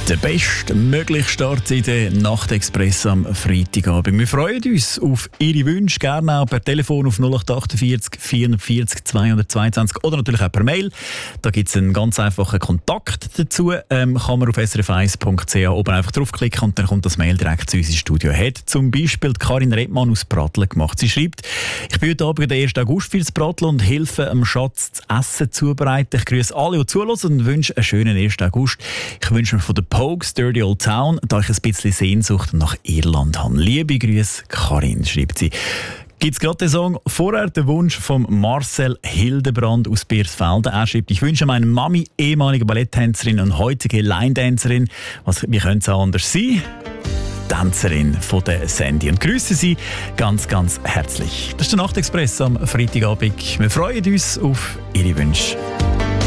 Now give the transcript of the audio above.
Der bestmögliche Start in den Nachtexpress am Freitagabend. Wir freuen uns auf Ihre Wünsche, gerne auch per Telefon auf 0848 440 222 oder natürlich auch per Mail. Da gibt es einen ganz einfachen Kontakt dazu. Kann man auf srf1.ch oben einfach draufklicken und dann kommt das Mail direkt zu uns ins Studio. Hat zum Beispiel Karin Redmann aus Pratteln gemacht. Sie schreibt: Ich bin heute Abend den 1. August fürs Pratteln und helfe am Schatz das Essen zubereiten. Ich grüße alle, die zuhören und wünsche einen schönen 1. August. Ich wünsche mir von der Pogues Dirty Old Town, da ich ein bisschen Sehnsucht nach Irland habe. Liebe Grüße, Karin, schreibt sie. Gibt es gerade den Song vorher, den Wunsch von Marcel Hildebrand aus Biersfelden. Er schreibt: Ich wünsche meiner Mami, ehemalige Balletttänzerin und heutige Line-Dancerin, wie könnte es auch anders sein? Tänzerin von der Sandy. Und grüße Sie ganz, ganz herzlich. Das ist der Nachtexpress am Freitagabend. Wir freuen uns auf Ihre Wünsche.